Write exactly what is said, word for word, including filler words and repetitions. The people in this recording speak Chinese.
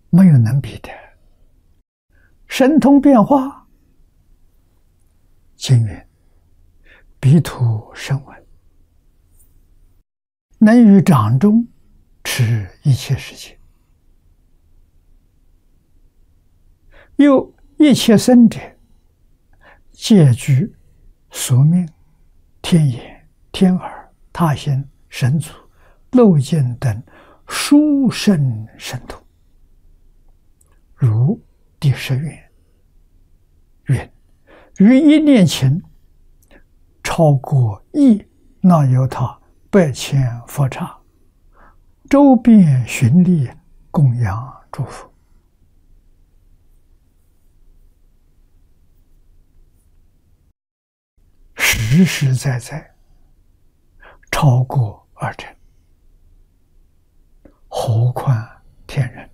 没有能比的。神通变化，经云：彼土生闻，能于掌中持一切世界，又一切生者，皆具宿命、天眼、天耳、他心、神足、漏尽等殊胜神通。如第十愿云：于一念前，超过亿那由他百千佛刹，周遍巡礼，供养诸佛。实实在在超过二乘，何况天人？